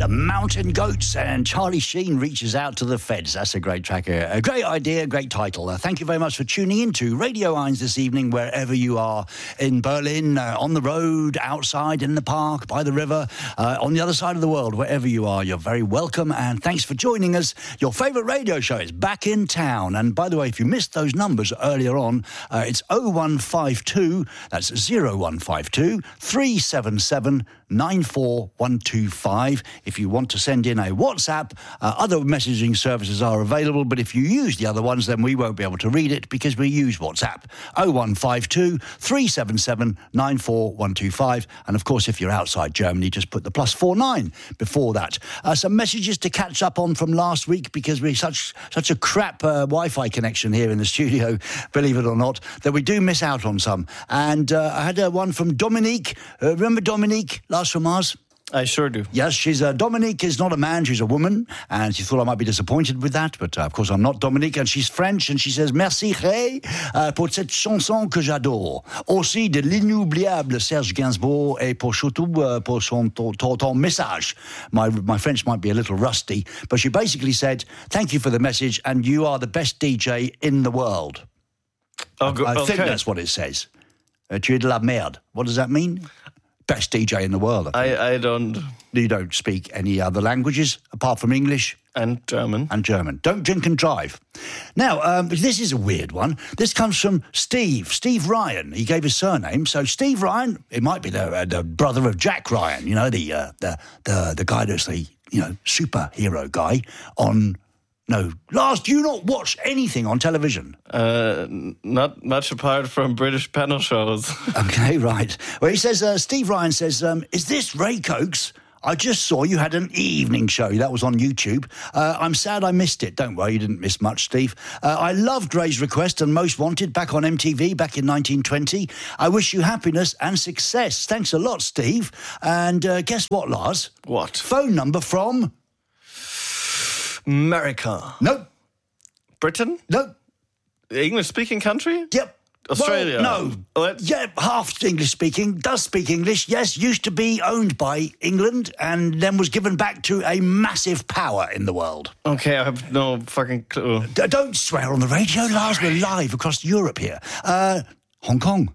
the Mountain Goats, and Charlie Sheen reaches out to the feds. That's a great track, a great idea, great title. Thank you very much for tuning in to Radio 1 this evening, wherever you are in Berlin, on the road, outside, in the park, by the river, on the other side of the world, wherever you are, you're very welcome, and thanks for joining us. Your favourite radio show is back in town, and by the way, if you missed those numbers earlier on, it's 0152, that's 0152 377 94125. If you want to send in a WhatsApp, other messaging services are available, but if you use the other ones, then we won't be able to read it because we use WhatsApp. 0152 377 94125. And of course, if you're outside Germany, just put the +49 before that. Some messages to catch up on from last week, because we such a crap Wi-Fi connection here in the studio, believe it or not, that we do miss out on some. And I had one from Dominique. Remember Dominique? Last from Mars? I sure do. Yes, she's Dominique is not a man, she's a woman, and she thought I might be disappointed with that, but of course I'm not Dominique, and she's French, and she says merci Ray pour cette chanson que j'adore, aussi de l'inoubliable Serge Gainsbourg, et pour surtout pour ton message. My French might be a little rusty, but she basically said thank you for the message, and you are the best DJ in the world. I think that's what it says. Tu es de la merde. What does that mean? Best DJ in the world. I don't. You don't speak any other languages apart from English? And German. And German. Don't drink and drive. Now, this is a weird one. This comes from Steve Ryan. He gave his surname. So Steve Ryan, it might be the brother of Jack Ryan, you know, the guy that's the, superhero guy on... No. Lars, do you not watch anything on television? Not much apart from British panel shows. Okay, right. Well, he says, Steve Ryan says, is this Ray Cokes? I just saw you had an evening show. That was on YouTube. I'm sad I missed it. Don't worry, you didn't miss much, Steve. I loved Ray's request and Most Wanted back on MTV back in 1920. I wish you happiness and success. Thanks a lot, Steve. And guess what, Lars? What? Phone number from... America. Nope. Britain? Nope. English-speaking country? Yep. Australia? Well, no. Yeah, half English-speaking, does speak English, yes, used to be owned by England and then was given back to a massive power in the world. Okay, I have no fucking clue. Don't swear on the radio, Lars, we're live across Europe here. Hong Kong.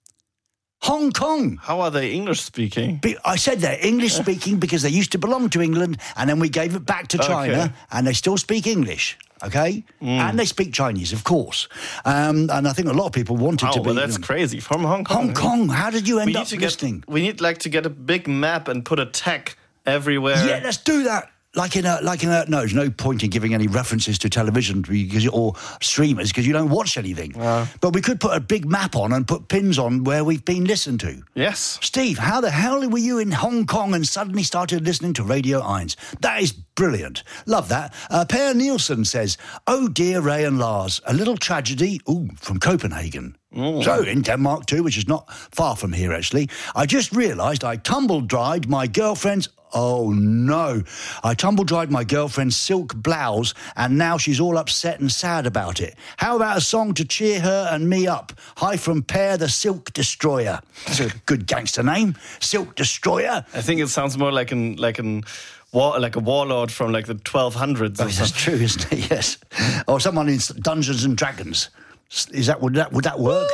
Hong Kong. How are they English-speaking? I said they're English-speaking because they used to belong to England and then we gave it back to China and they still speak English, okay? And they speak Chinese, of course. And I think a lot of people wanted to be... Oh, well, that's crazy. From Hong Kong. Hong Kong. How did you end up listening? We need, to get a big map and put a tag everywhere. Yeah, let's do that. Like in a, no, there's no point in giving any references to television or streamers because you don't watch anything. But we could put a big map on and put pins on where we've been listened to. Yes. Steve, how the hell were you in Hong Kong and suddenly started listening to Radio 1? That is brilliant. Love that. Per Nielsen says, oh dear Ray and Lars, a little tragedy, from Copenhagen. So, in Denmark too, which is not far from here actually, I just realised I tumble-dried my girlfriend's... Oh, no. I tumble-dried my girlfriend's silk blouse and now she's all upset and sad about it. How about a song to cheer her and me up? Hi from Per the Silk Destroyer. That's a good gangster name. Silk Destroyer. I think it sounds more like a warlord from the 1200s. Oh, that's true, isn't it? Yes. Or someone in Dungeons and Dragons. Would that work?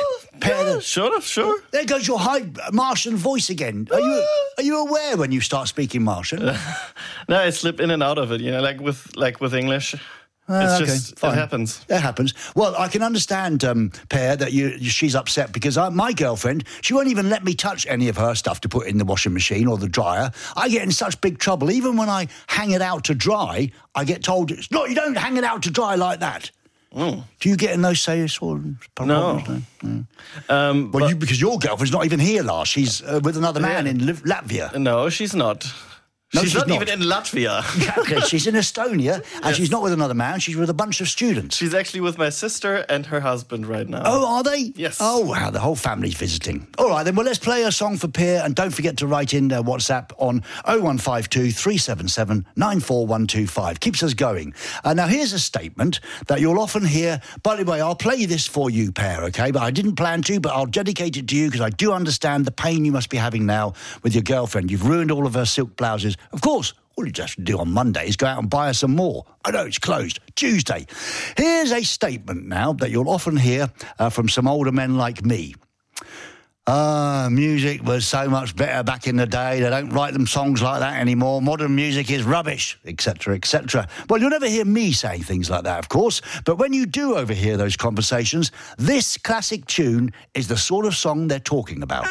Sure. There goes your high Martian voice again. Are you aware when you start speaking Martian? No, I slip in and out of it. Like with English. It happens. It happens. Well, I can understand, Per, that she's upset because my girlfriend, she won't even let me touch any of her stuff to put in the washing machine or the dryer. I get in such big trouble. Even when I hang it out to dry, I get told, no, you don't hang it out to dry like that. Do you get in those problems? No. Because your girlfriend's not even here, Lars. She's with another man in Latvia. No, she's not. No, she's not even in Latvia. Exactly. She's in Estonia, and she's not with another man. She's with a bunch of students. She's actually with my sister and her husband right now. Oh, are they? Yes. Oh, wow, the whole family's visiting. All right, then, well, let's play a song for Per, and don't forget to write in WhatsApp on 0152 377 94125. Keeps us going. Now, here's a statement that you'll often hear. By the way, I'll play this for you, Per, okay? But I didn't plan to, but I'll dedicate it to you because I do understand the pain you must be having now with your girlfriend. You've ruined all of her silk blouses. Of course, all you just have to do on Monday is go out and buy us some more. I know it's closed. Tuesday. Here's a statement now that you'll often hear from some older men like me. Music was so much better back in the day. They don't write them songs like that anymore. Modern music is rubbish, etc., etc. Well, you'll never hear me saying things like that, of course. But when you do overhear those conversations, this classic tune is the sort of song they're talking about.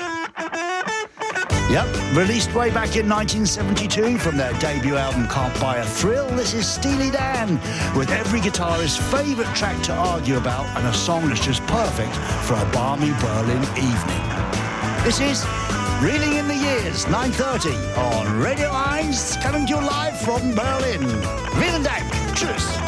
Yep, released way back in 1972 from their debut album Can't Buy a Thrill, this is Steely Dan, with every guitarist's favourite track to argue about and a song that's just perfect for a balmy Berlin evening. This is Reeling in the Years, 9:30 on Radio 1, coming to you live from Berlin. Vielen Dank!